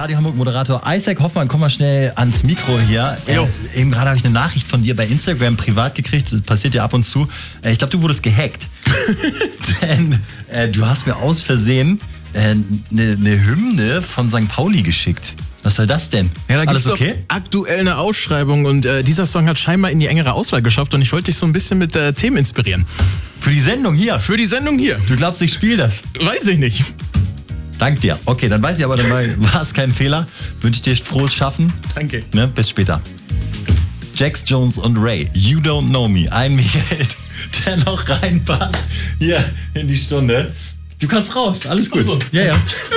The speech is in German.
Radio Hamburg Moderator Isaac Hoffmann, komm mal schnell ans Mikro hier. Eben gerade habe ich eine Nachricht von dir bei Instagram privat gekriegt, das passiert ja ab und zu. Ich glaube, du wurdest gehackt. Denn du hast mir aus Versehen eine Hymne von St. Pauli geschickt. Was soll das denn? Ja, da gibt es okay? aktuell eine Ausschreibung und dieser Song hat scheinbar in die engere Auswahl geschafft und ich wollte dich so ein bisschen mit Themen inspirieren. Für die Sendung hier? Für die Sendung hier. Du glaubst, ich spiele das? Weiß ich nicht. Dank dir. Okay, dann weiß ich aber, dann war es kein Fehler. Wünsche dir frohes Schaffen. Danke. Ne, bis später. Jax Jones und Ray, You Don't Know Me. Ein Geld, der noch reinpasst hier in die Stunde. Du kannst raus, alles gut. Ach so. Ja.